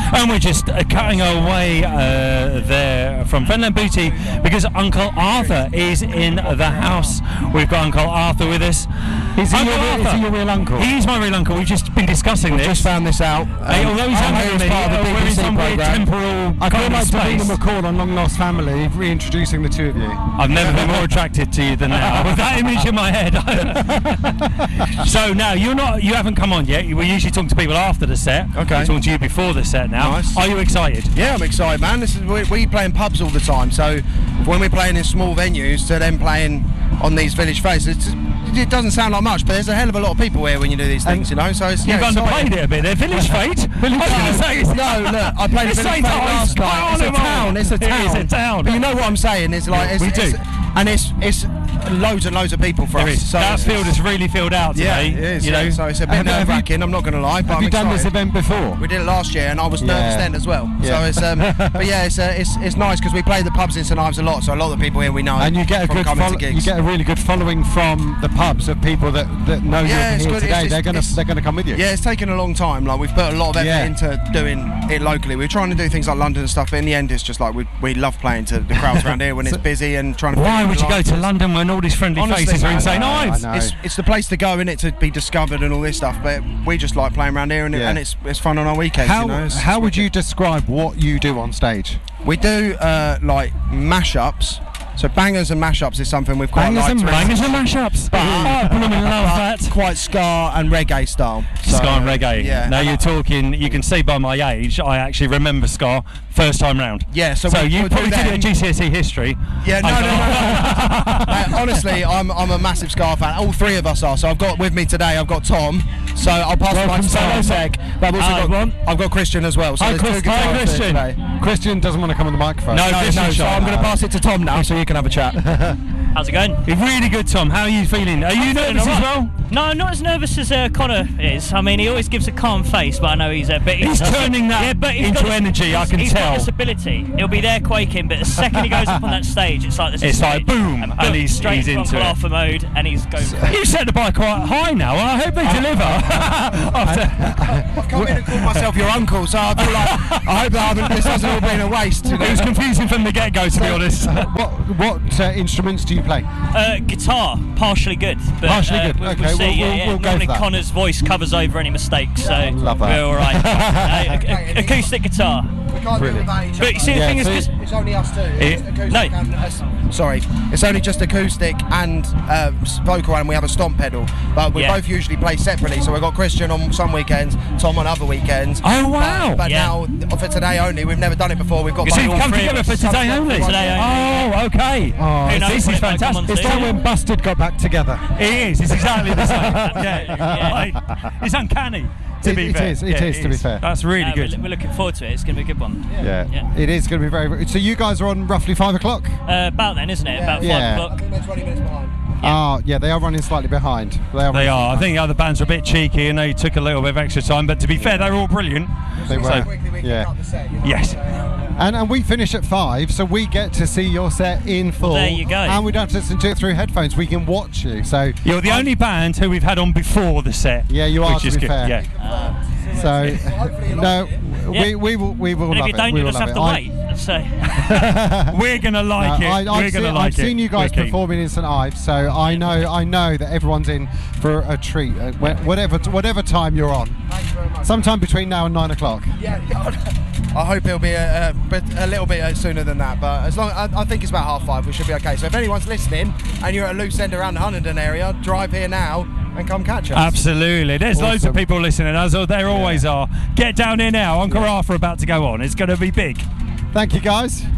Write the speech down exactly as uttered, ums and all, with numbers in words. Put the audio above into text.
And we're just uh, cutting our way uh, there from Fenland Booty because Uncle Arthur is in the house. We've got Uncle Arthur with us. Is he, Uncle your, Arthur. is he your real uncle? He's my real uncle. We've just been discussing We've this. just found this out. Um, Hey, although he's I'm younger here than as me, part of the uh, we're B B in C some weird programme. temporal I feel kind like of Davina space. McCall on Long Lost Family, reintroducing the two of you. I've never been more attracted to you than now with that image in my head. So now you're not, you haven't come on yet. We usually talk to people after the set. Okay. We're talking to you before the set now. Nice. Are you excited? Yeah, I'm excited, man. This is we, we play in pubs all the time, so when we're playing in small venues to then playing on these village faces, it's, it doesn't sound like much, but there's a hell of a lot of people here when you do these things, you know. So it's, You've yeah, underplayed it a bit there. Village Fate. Village No, Fate. Say it's- no, look, I played It's Village Saint Fate Ives. last night. It's a Oh, town. It's a it town. is a town. But you know what I'm saying? It's like it's, We do. it's, and it's it's loads and loads of people for There us. is. So That it's- field is really filled out yeah, today. it is. You yeah. know. So it's a bit Have you- have you- nerve-wracking. I'm not going to lie, but Have I'm you done excited. this event before? We did it last year, and I was Yeah. nervous then as well. Yeah. So it's um, but yeah, it's uh, it's it's nice because we play the pubs in Saint Ives a lot, so a lot of the people here we know. And you get a from good coming follow- to gigs. you get a really good following from the pubs of people that, that know Yeah, you're it's here good. today. It's- they're gonna it's- they're gonna come with you. Yeah, it's taken a long time. Like we've put a lot of effort Yeah. into doing it locally. We're trying to do things like London and stuff, but in the end, it's just like we we love playing to the crowds around here when it's busy and trying to. Why fit would you in go to live. London when all these friendly Honestly, faces are in man, Saint I know, Ives? I know. It's, it's the place to go, isn't it, to be discovered and all this stuff. But we just like playing around here, and, it, Yeah. and it's it's fun on our weekends. How you know? It's- how it's would you wicked. describe what you do on stage? We do uh, like mashups. So bangers and mashups is something we've quite Bangers liked and to- Bangers and mashups. Oh, blooming love but that. quite ska and reggae style. So, Ska and reggae. Yeah. Now you're talking. You can see by my age, I actually remember ska first time round. Yeah, so, So we, you we'll probably do did it them. at G C S E history. Yeah, no, I no, no, thought- no. Mate, honestly, I'm I'm a massive Scar fan. All three of us are. So I've got with me today. I've got Tom. So I'll pass the mic to Tom in a sec. But I've also Uh, got one. I've got Christian as well. So Hi, there's two Chris- hi, guitarists here Christian. today. Christian doesn't want to come on the microphone. No, No, Christian no. So shy. I'm going to pass it to Tom now, so you can have a chat. How's it going? Really good, Tom. How are you feeling? Are you nervous as well? No, not as nervous as uh, Connor is. I mean, he always gives a calm face, but I know he's a bit. He's turning that yeah, but he's into got this- energy, I he's- can he's tell. got this ability. He'll be there quaking, but the second he goes up on that stage, it's like this. It's like boom, and he's- straight he's into Uncle it. Arthur mode, and he's going. You set the bar quite high now. I hope they deliver. After- I've come in and called myself your uncle, so I feel like I hope that I haven't, this hasn't all been a waste. You know? It was confusing from the get-go, to be honest. what what uh, instruments do you play? Uh, guitar, partially good. But, Partially uh, good. We'll, Okay, we'll see. we'll- yeah, we'll- yeah. we'll go Normally for that. Connor's voice covers over any mistakes, so Love that. we're all right. uh, ac- ac- acoustic guitar. We can't do it without each But you see, the Yeah, thing is, so- 'cause- It's only us two. It's It- acoustic no. and, uh, sorry, it's only just acoustic and uh, s- vocal, and we have a stomp pedal. But we Yeah. both usually play separately. So we've got Christian on some weekends, Tom on other weekends. Oh, wow. But, but Yeah. now for today only, we've never done it before. We've got So both- you've all come three together of for us. today only? Today only. Oh, okay. Oh, Who knows this when is it might come on fantastic. it's soon. time when Busted got back together. It is. It's exactly the same. yeah. Yeah. Like, it's uncanny, to It- be it fair. is, it Yeah, is, to be fair. That's really No, good. We're, we're looking forward to it. It's going to be a good one. Yeah. Yeah. It is going to be very, very. So you guys are on roughly five o'clock. Uh, about then, isn't it? About Yeah. five o'clock. they're twenty minutes behind. Ah, yeah, they are running slightly behind. They are. They running are. I behind. think the other bands are a bit cheeky and they took a little bit of extra time, but to be fair, they were all brilliant. They were. Yeah. Yes. And and we finish at five, so we get to see your set in full. there you go. And we don't have to listen to it through headphones. We can watch you. So You're the only band who we've had on before the set. Yeah, you are, Which to is be good. fair. Yeah. so no, we we will we will And if love you it. don't, we you will just love have it. to I- wait. So. We're gonna like No, it. I, We're I've, gonna seen, like I've it. seen you guys We're keen. performing in Saint Ives, so I know I know that everyone's in for a treat. uh, wh- Whatever whatever time you're on, sometime between now and nine o'clock. Yeah, I hope it'll be a, a, bit, a little bit uh, sooner than that, but as long I, I think it's about half five, we should be okay. So if anyone's listening and you're at a loose end around the Hunningdon area, drive here now and come catch us. Absolutely. There's loads of Awesome. people listening, as there always are. Get down here now. Uncle Arthur about to go on. It's going to be big. Thank you, guys.